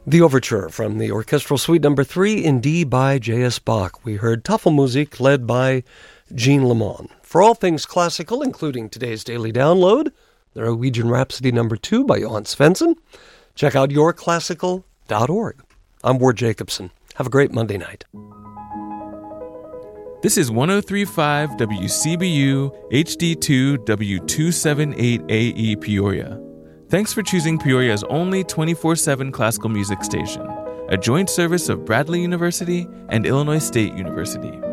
The Overture from the Orchestral Suite No. 3 in D by J.S. Bach. We heard Tafelmusik led by Jean Lemon. For all things classical, including today's daily download, the Norwegian Rhapsody No. 2 by Johan Svensson, check out yourclassical.org. I'm Ward Jacobson. Have a great Monday night. This is 103.5 WCBU HD2 W278AE Peoria. Thanks for choosing Peoria's only 24/7 classical music station, a joint service of Bradley University and Illinois State University.